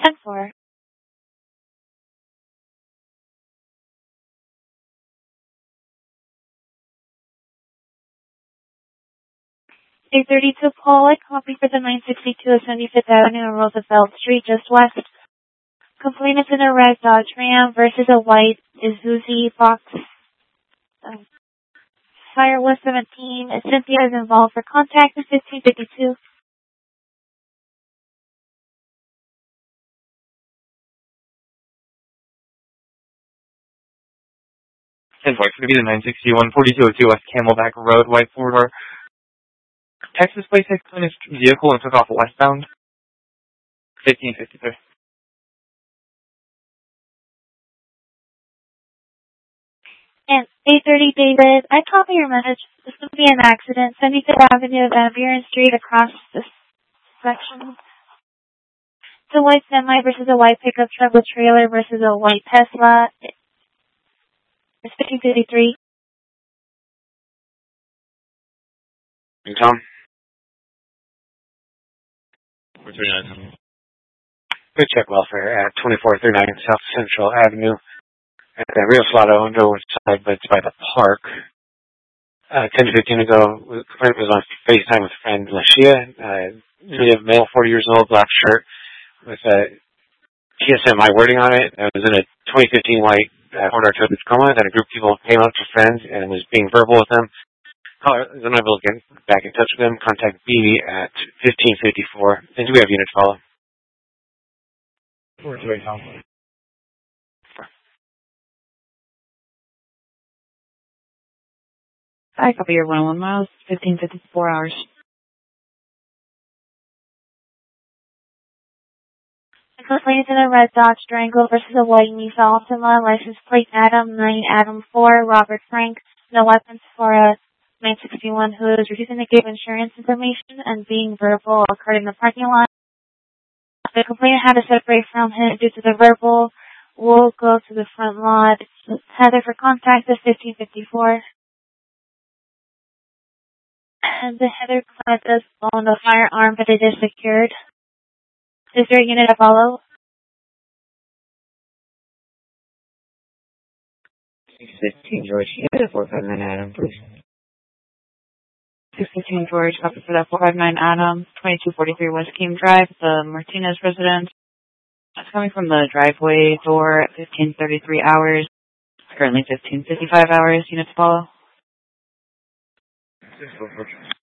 10-4. 832 Pollock, copy for the 962 of 75th Avenue and Roosevelt Street, just west. Complainant in a red Dodge Ram versus a white Isuzu Fox. Fire was 17. Cynthia is involved for contact in 1552. 10-4, it's going to be the 961 4202 West Camelback Road, white four-door. Texas Place takes on his vehicle and took off westbound. 1553. And 830 David, I copy your message. This would be an accident. 75th Avenue of Van Buren Street across this section. It's a white semi versus a white pickup truck with trailer versus a white Tesla. It's 1553. And Tom? What's your name? Good check welfare at 2439 South Central Avenue. At the Rio Salado on the side, but it's by the park. 10 to 15 ago, the complaint was on FaceTime with friend Lashia. Male, 40 years old, black shirt with TSMI wording on it. It was in a 2015 white Honda Toyota Tacoma. Then a group of people came up to friends and was being verbal with them. Caller is unable to get back in touch with them. Contact BB at 1554. And do we have units follow? I copy your 101 miles, 1554 hours. The complaint in a red Dodge Durango versus a white Nissan Altima, license plate Adam 9, Adam 4, Robert Frank, no weapons for a 961 who is refusing to give insurance information and being verbal occurred in the parking lot. The complainant had to separate from him due to the verbal. We'll go to the front lot. Heather for contact is 1554. And the Heather class does own a firearm, but it is secured. Is there a unit to follow? 615 George, unit 459 Adam, please. 615 George, copy for that 459 Adam, 2243 West Keam Drive, the Martinez residence. That's coming from the driveway door at 1533 hours. It's currently 1555 hours. Units follow.